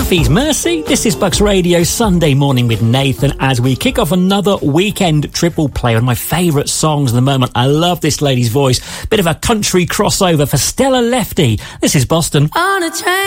Duffy's Mercy. This is Bucks Radio Sunday Morning with Nathan as we kick off another weekend triple play. One of my favourite songs at the moment. I love this lady's voice. Bit of a country crossover for Stella Lefty. This is Boston. On a train.